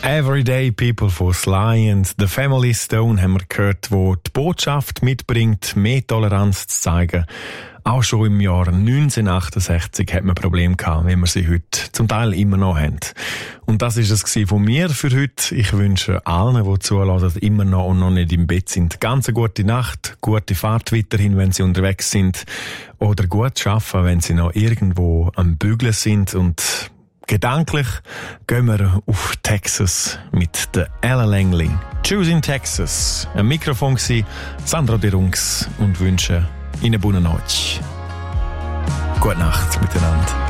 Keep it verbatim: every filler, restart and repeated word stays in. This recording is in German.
Everyday People von Sly and The Family Stone haben wir gehört, wo die Botschaft mitbringt, mehr Toleranz zu zeigen. Auch schon im Jahr neunzehnhundertachtundsechzig hat man Probleme gehabt, wie wir sie heute zum Teil immer noch haben. Und das ist es gewesen von mir für heute. Ich wünsche allen, die zuhören, immer noch und noch nicht im Bett sind, ganz eine gute Nacht, gute Fahrt weiterhin, wenn sie unterwegs sind, oder gut arbeiten, wenn sie noch irgendwo am Bügeln sind. Und gedanklich gehen wir auf Texas mit der Ella Langley. Tschüss in Texas. Ein Mikrofon war Sandro De Rungs und wünsche Ihnen eine gute Nacht. Gute Nacht miteinander.